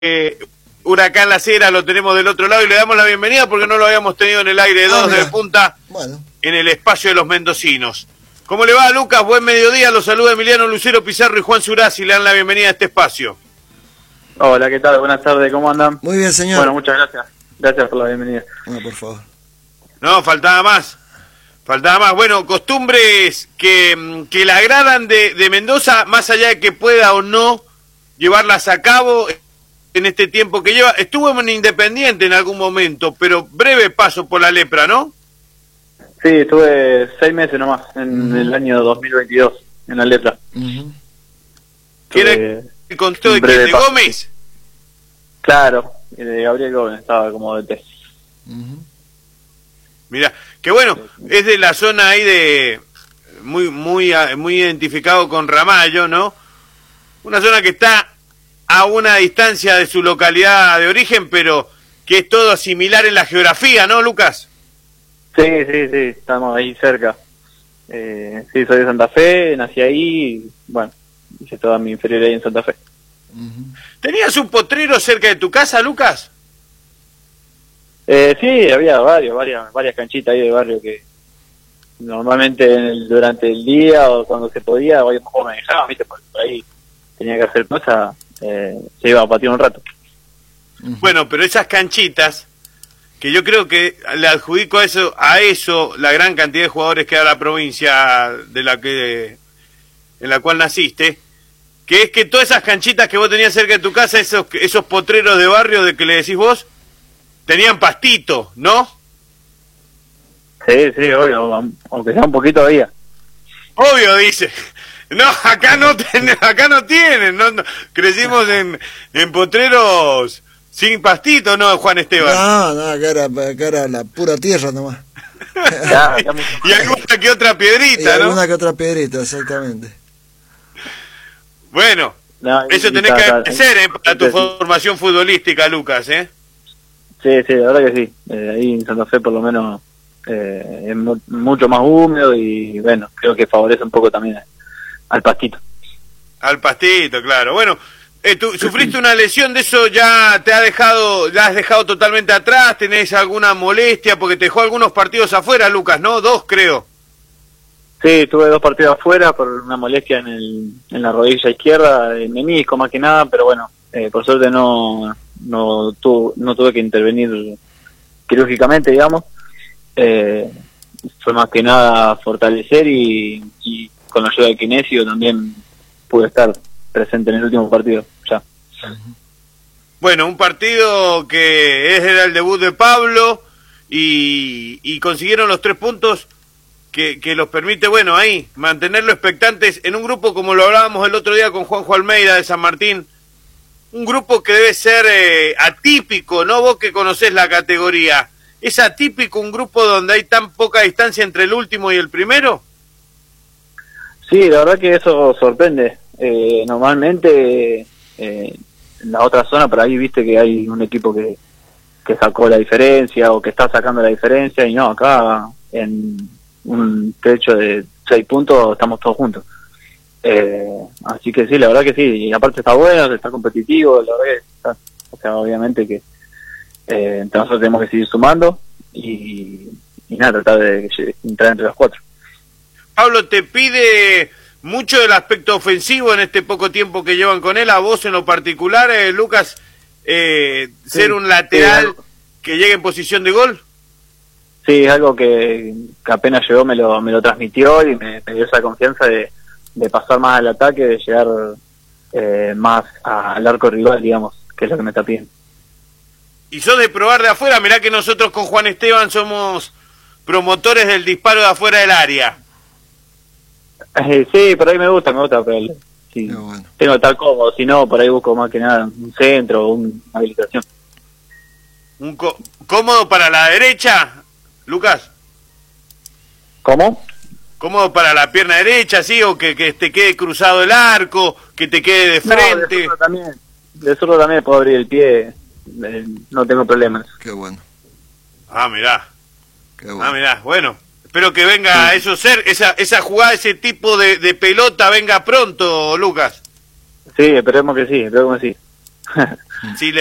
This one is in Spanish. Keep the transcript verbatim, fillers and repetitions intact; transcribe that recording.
Eh, Huracán La Cera lo tenemos del otro lado y le damos la bienvenida porque no lo habíamos tenido en el aire. Dos ah, de punta bueno. En el espacio de los mendocinos. ¿Cómo le va, Lucas? Buen mediodía. Los saluda Emiliano Lucero Pizarro y Juan Surazzi. Le dan la bienvenida a este espacio. Hola, ¿qué tal? Buenas tardes. ¿Cómo andan? Muy bien, señor. Bueno, muchas gracias. Gracias por la bienvenida. Bueno, por favor. No, faltaba más. Faltaba más. Bueno, costumbres que, que le agradan de, de Mendoza, más allá de que pueda o no llevarlas a cabo en este tiempo que lleva. Estuvo en Independiente en algún momento, pero breve paso por la lepra, ¿no? Sí, estuve seis meses nomás, en uh-huh. el año dos mil veintidós, en la lepra. Uh-huh. ¿Quiere el contexto de, de Gómez? Claro, de Gabriel Gómez, estaba como de test. Uh-huh. Mira, que bueno, es de la zona ahí de muy muy muy identificado con Ramallo, ¿no? Una zona que está a una distancia de su localidad de origen, pero que es todo similar en la geografía, ¿no, Lucas? Sí, sí, sí, estamos ahí cerca. Eh, sí, soy de Santa Fe, nací ahí, y, bueno, hice toda mi inferior ahí en Santa Fe. Uh-huh. ¿Tenías un potrero cerca de tu casa, Lucas? Eh, sí, había varios, varias, varias canchitas ahí de barrio que normalmente en el, durante el día o cuando se podía, o me dejaban, ¿viste? Por ahí tenía que hacer cosas, eh, se iba a patear un rato. Bueno, pero esas canchitas, que yo creo que le adjudico a eso, a eso la gran cantidad de jugadores que da la provincia de la que en la cual naciste, que es que todas esas canchitas que vos tenías cerca de tu casa, esos, esos potreros de barrio de que le decís vos, tenían pastito, ¿no? Sí, sí, obvio, aunque sea un poquito había. Obvio, dice. No, acá no ten, acá no tienen, no, no. Crecimos en, en potreros sin pastito, ¿no, Juan Esteban? No, no, acá era, acá era la pura tierra nomás. Ya, y alguna que otra piedrita, y ¿no? alguna que otra piedrita, exactamente. Bueno, no, y, eso tenés y, que agradecer eh, para tu sí. formación futbolística, Lucas, ¿eh? Sí, sí, la verdad que sí. Eh, ahí en Santa Fe por lo menos eh, es mu mucho más húmedo y bueno, creo que favorece un poco también al pastito. Al pastito, claro. Bueno, eh, tú sufriste una lesión, de eso ya te ha dejado, la has dejado totalmente atrás, tenés alguna molestia porque te dejó algunos partidos afuera, Lucas, ¿no? Dos, creo. Sí, tuve dos partidos afuera por una molestia en, el, en la rodilla izquierda, en menisco más que nada, pero bueno, eh, por suerte no no, tu, no tuve que intervenir quirúrgicamente, digamos. Eh, fue más que nada fortalecer y, y con la ayuda de kinesio también pude estar presente en el último partido, ya. Bueno, un partido que es era el debut de Pablo y, y consiguieron los tres puntos que, que los permite, bueno, ahí, mantenerlo expectantes en un grupo como lo hablábamos el otro día con Juanjo Almeida de San Martín, un grupo que debe ser eh, atípico, ¿no? Vos que conocés la categoría, ¿es atípico un grupo donde hay tan poca distancia entre el último y el primero? Sí, la verdad que eso sorprende. Eh, normalmente eh, en la otra zona por ahí viste que hay un equipo que, que sacó la diferencia o que está sacando la diferencia y no, acá en un techo de seis puntos estamos todos juntos. Eh, así que sí, la verdad que sí, y aparte está bueno, está competitivo, la verdad que está, o sea, obviamente que eh, entre nosotros tenemos que seguir sumando y, y nada, tratar de entrar entre los cuatro. Pablo, ¿te pide mucho del aspecto ofensivo en este poco tiempo que llevan con él, a vos en lo particular, eh, Lucas, eh, sí, ser un lateral sí, que llegue en posición de gol? Sí, es algo que, que apenas llegó me lo, me lo transmitió y me, me dio esa confianza de, de pasar más al ataque, de llegar eh, más a, al arco rival, digamos, que es lo que me está pidiendo. Y sos de probar de afuera, mirá que nosotros con Juan Esteban somos promotores del disparo de afuera del área. Eh, sí, por ahí me gusta, me gusta, pero sí, no, bueno. Tengo que estar cómodo, si no, por ahí busco más que nada un centro o una habilitación. ¿Un co cómodo para la derecha, Lucas? ¿Cómo? ¿Cómodo para la pierna derecha, sí? ¿O que, que te quede cruzado el arco, que te quede de frente? No, de zurdo también, de zurdo también puedo abrir el pie, eh, no tengo problemas. Qué bueno. Ah, mirá. Qué bueno. Ah, mirá, bueno. Espero que venga sí. eso ser, esa esa jugada, ese tipo de, de pelota venga pronto, Lucas. Sí, esperemos que sí, esperemos que sí. si